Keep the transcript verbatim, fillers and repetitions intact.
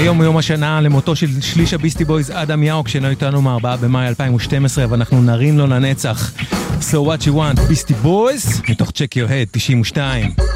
היום הוא יום השנה למותו של שליש הביסטי בויז אדם יאוק, שאינו איתנו מ-ארבעה במאי אלפיים ושתים עשרה, ואנחנו נרים לו לנצח. So what you want, ביסטי בויז, מתוך Check Your Head תשעים ושתיים.